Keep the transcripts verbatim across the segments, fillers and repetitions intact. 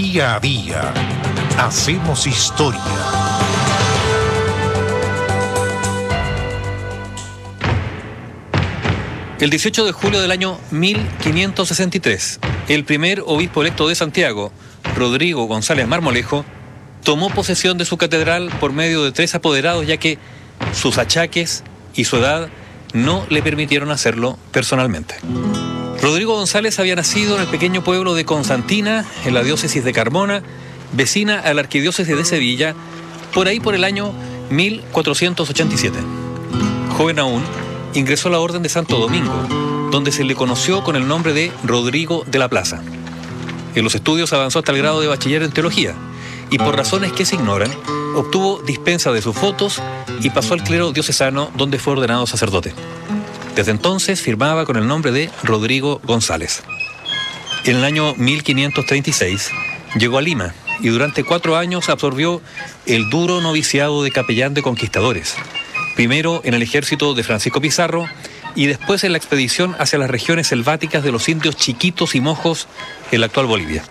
Día a día hacemos historia. El dieciocho de julio del año mil quinientos sesenta y tres, el primer obispo electo de Santiago, Rodrigo González Marmolejo, tomó posesión de su catedral por medio de tres apoderados, ya que sus achaques y su edad no le permitieron hacerlo personalmente. Rodrigo González había nacido en el pequeño pueblo de Constantina, en la diócesis de Carmona, vecina a la arquidiócesis de Sevilla, por ahí por el año mil cuatrocientos ochenta y siete. Joven aún, ingresó a la Orden de Santo Domingo, donde se le conoció con el nombre de Rodrigo de la Plaza. En los estudios avanzó hasta el grado de bachiller en teología, y por razones que se ignoran, obtuvo dispensa de sus votos y pasó al clero diocesano, donde fue ordenado sacerdote. Desde entonces firmaba con el nombre de Rodrigo González. En el año mil quinientos treinta y seis llegó a Lima y durante cuatro años absorbió el duro noviciado de capellán de conquistadores, primero en el ejército de Francisco Pizarro y después en la expedición hacia las regiones selváticas de los indios Chiquitos y Mojos en la actual Bolivia.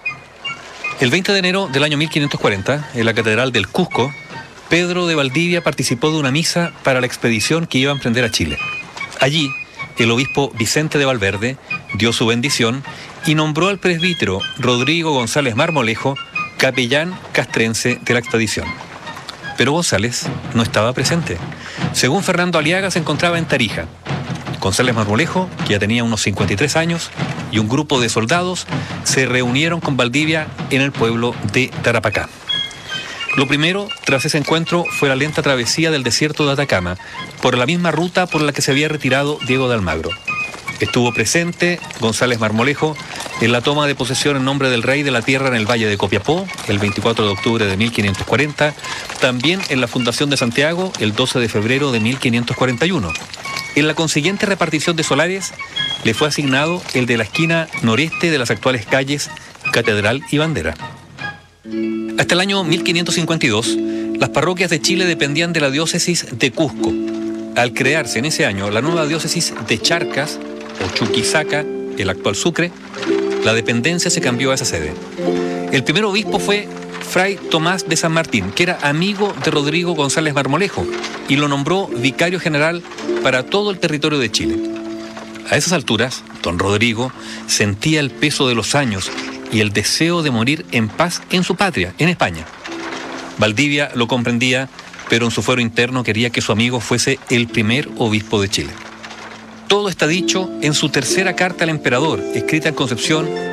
El veinte de enero del año mil quinientos cuarenta, en la Catedral del Cusco, Pedro de Valdivia participó de una misa para la expedición que iba a emprender a Chile. Allí, el obispo Vicente de Valverde dio su bendición y nombró al presbítero Rodrigo González Marmolejo capellán castrense de la expedición. Pero González no estaba presente. Según Fernando Aliaga, se encontraba en Tarija. González Marmolejo, que ya tenía unos cincuenta y tres años, y un grupo de soldados se reunieron con Valdivia en el pueblo de Tarapacá. Lo primero, tras ese encuentro, fue la lenta travesía del desierto de Atacama, por la misma ruta por la que se había retirado Diego de Almagro. Estuvo presente González Marmolejo en la toma de posesión en nombre del rey de la tierra en el Valle de Copiapó, el veinticuatro de octubre de mil quinientos cuarenta, también en la fundación de Santiago, el doce de febrero de mil quinientos cuarenta y uno. En la consiguiente repartición de solares, le fue asignado el de la esquina noreste de las actuales calles Catedral y Bandera. Hasta el año mil quinientos cincuenta y dos, las parroquias de Chile dependían de la diócesis de Cusco. Al crearse en ese año la nueva diócesis de Charcas, o Chuquisaca, el actual Sucre, la dependencia se cambió a esa sede. El primer obispo fue Fray Tomás de San Martín, que era amigo de Rodrigo González Marmolejo, y lo nombró vicario general para todo el territorio de Chile. A esas alturas, don Rodrigo sentía el peso de los años y el deseo de morir en paz en su patria, en España. Valdivia lo comprendía, pero en su fuero interno quería que su amigo fuese el primer obispo de Chile. Todo está dicho en su tercera carta al emperador, escrita en Concepción